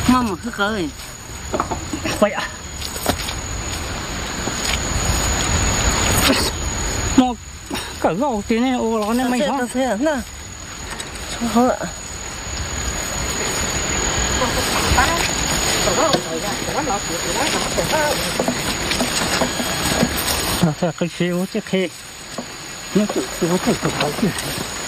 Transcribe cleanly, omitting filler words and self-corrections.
mama cứ cười vậy à một cái gạo tí này ô nó nên mày không thế nè không ạ cái xíu chứ khi nó tự xíu tự tự